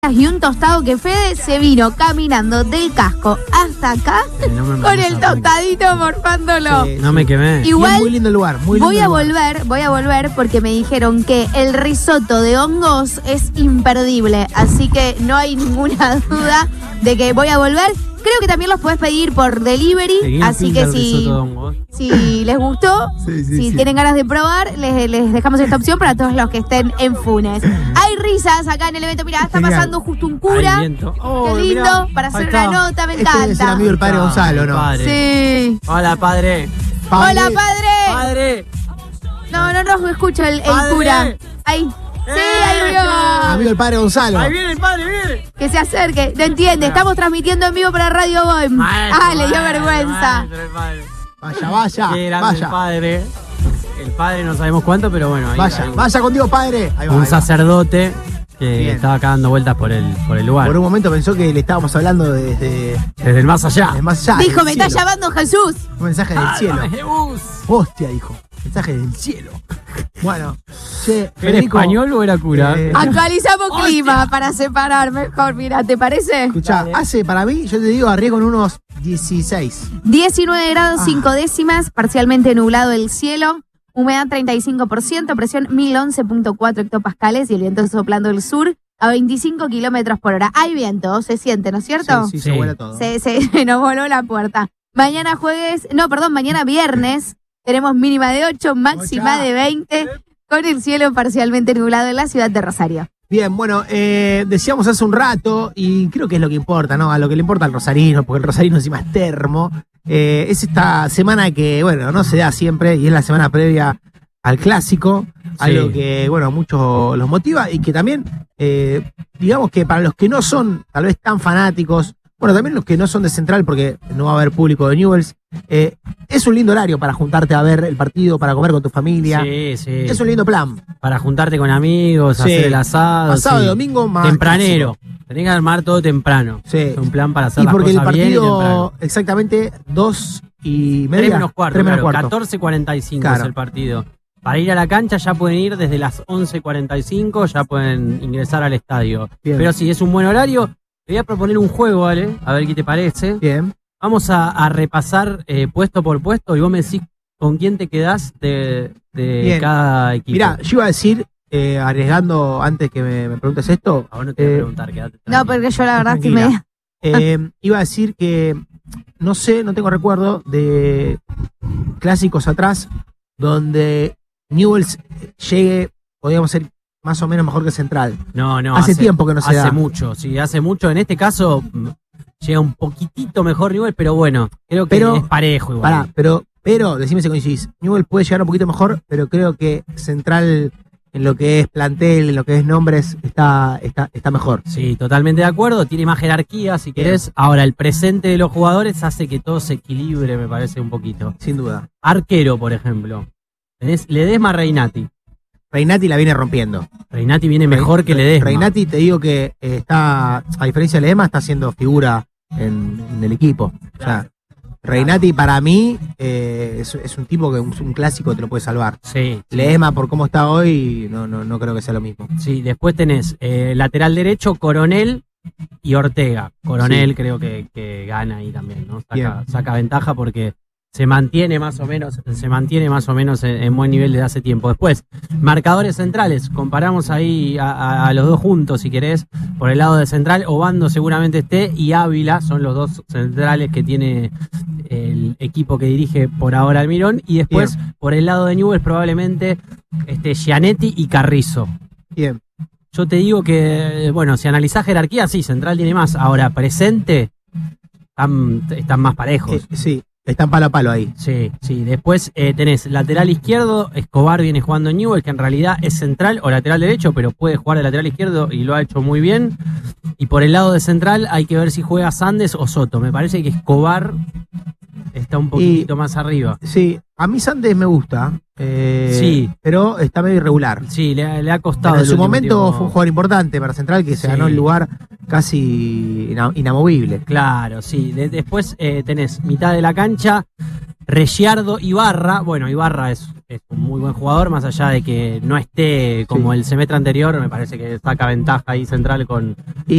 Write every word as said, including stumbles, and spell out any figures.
y un tostado que Fede se vino caminando del casco hasta acá no me con el tostadito morfándolo. Sí, no me quemé. Igual, muy lindo lugar, muy lindo voy a lugar. volver, voy a volver porque me dijeron que el risotto de hongos es imperdible, así que no hay ninguna duda de que voy a volver. Creo que también los podés pedir por delivery, Seguía así pinta que el si, risotto de hongos. si les gustó, Sí, sí, si sí. tienen ganas de probar, les, les dejamos esta opción para todos los que estén en Funes. Hay risas acá en el evento, mirá, está Genial. pasando justo un cura. Hay viento. Oh, Qué lindo, mirá, para ahí hacer está. una nota, me Este es el encanta. amigo del padre Ah, Gonzalo, ¿no? padre. Sí. Hola, padre. Padre. Hola, padre. Padre. No, no, no escucho el, el Padre. cura. Ahí. Sí, ahí vio. Amigo del padre Gonzalo. Ahí viene el padre, viene. Que se acerque. No entiende, estamos transmitiendo en vivo para Radio Bohem. Maestro, Ah, le dio maestro, vergüenza. maestro, el padre. Vaya, vaya, Qué grande vaya. el padre. El padre no sabemos cuánto, pero bueno. Ahí, Vaya, ahí. vaya con Dios, padre. Ahí va, Un ahí va. sacerdote que Bien. estaba acá dando vueltas por el, por el lugar. Por un momento pensó que le estábamos hablando desde, Desde el más allá. desde más allá. Dijo, del me está cielo. llamando Jesús. Un mensaje del cielo. Álvame, Jesús. Hostia, dijo. Mensaje del cielo. Bueno, che, ¿Era Federico. español o era cura? Eh, Actualizamos clima para separar mejor, mira, ¿te parece? Escuchá, hace para mí, yo te digo, arriesgo en unos dieciséis. diecinueve grados Ah. cinco décimas, parcialmente nublado el cielo, humedad treinta y cinco por ciento, presión mil once punto cuatro hectopascales y el viento soplando del sur a veinticinco kilómetros por hora. Hay viento, se siente, ¿no es cierto? Sí, sí, Sí. se vuela todo. Se, se, se nos voló la puerta. Mañana jueves, no, perdón, mañana viernes tenemos mínima de ocho, máxima Ocha. de veinte, con el cielo parcialmente nublado en la ciudad de Rosario. Bien, bueno, eh, decíamos hace un rato, y creo que es lo que importa, ¿no? A lo que le importa al rosarino, porque el rosarino encima es termo. Eh, es esta semana que, bueno, no se da siempre, y es la semana previa al clásico, algo Sí. que, bueno, a muchos los motiva, y que también, eh, digamos que para los que no son tal vez tan fanáticos, bueno, también los que no son de Central, porque no va a haber público de Newell's, eh, es un lindo horario para juntarte a ver el partido, para comer con tu familia. Sí, sí. Es un lindo plan. Para juntarte con amigos, Sí. hacer el asado. Pasado sí. de domingo más. Tempranero. Tenés que armar todo temprano. Sí. Es un plan para hacer Y las porque el cosas bien y partido, temprano. exactamente, dos y media. Tres menos cuarto, Tres menos claro, cuarto. catorce cuarenta y cinco Claro. es el partido. Para ir a la cancha ya pueden ir desde las once cuarenta y cinco, ya pueden ingresar al estadio. Bien. Pero si es un buen horario, te voy a proponer un juego, ¿vale? A ver qué te parece. Bien. Vamos a, a repasar eh, puesto por puesto y vos me decís con quién te quedás de, de Bien. cada equipo. Mirá, yo iba a decir, eh, arriesgando antes que me, me preguntes esto, A vos no te voy a eh, preguntar, quédate No, tranquilo. porque yo la verdad estoy Tranquila. media... eh, iba a decir que no sé, no tengo recuerdo de clásicos atrás donde Newell's llegue, podríamos ser más o menos mejor que Central. No, no. hace tiempo que no se hace da. mucho, sí, hace mucho. En este caso mm, llega un poquitito mejor Newell's, pero bueno, creo que Pero- es parejo igual. Pará, pero, pero, decime si coincidís, Newell's puede llegar un poquito mejor, pero creo que Central, en lo que es plantel, en lo que es nombres, está, está, está mejor. Sí, totalmente de acuerdo. Tiene más jerarquía, si querés. Ahora, el presente de los jugadores hace que todo se equilibre, me parece un poquito. Sin duda. Arquero, por ejemplo. Tenés Ledesma, Reinati. Reinati la viene rompiendo. Reinati viene mejor que Ledesma. Reinati, te digo que eh, está, a diferencia de Ledesma, está haciendo figura en, en el equipo. O sea, Reinati para mí eh, es, es un tipo que un, un clásico te lo puede salvar. Sí, sí. Ledesma, por cómo está hoy, no, no, no creo que sea lo mismo. Sí, después tenés eh, lateral derecho, Coronel y Ortega. Coronel Sí. creo que, que gana ahí también, ¿no? Saca, Bien. saca ventaja porque se mantiene más o menos, se mantiene más o menos en, en buen nivel desde hace tiempo. Después, marcadores centrales, comparamos ahí a, a- a los dos juntos, si querés, por el lado de Central, Obando seguramente esté, y Ávila son los dos centrales que tiene el equipo que dirige por ahora Almirón, y después, por el lado de Newell's, probablemente este, Gianetti y Carrizo. Bien. Yo te digo que, bueno, si analizás jerarquía, sí, Central tiene más. Ahora, presente, están, están más parejos. Eh, sí, están palo a palo ahí. Sí, sí. Después eh, tenés lateral izquierdo, Escobar viene jugando en Newell's, que en realidad es central o lateral derecho, pero puede jugar de lateral izquierdo y lo ha hecho muy bien. Y por el lado de central hay que ver si juega Sandes o Soto. Me parece que Escobar está un poquito más arriba. Sí, a mí Sandes me gusta. eh, Sí. Pero está medio irregular. Sí, le, ha- le ha costado. Pero en el su último momento tiempo. fue un jugador importante para Central que se Sí. ganó el lugar casi ina- inamovible. Claro, sí. De- después eh, tenés mitad de la cancha, Reggiardo, Ibarra. Bueno, Ibarra es, es un muy buen jugador, más allá de que no esté como Sí. el semestre anterior, me parece que saca ventaja ahí Central con, Y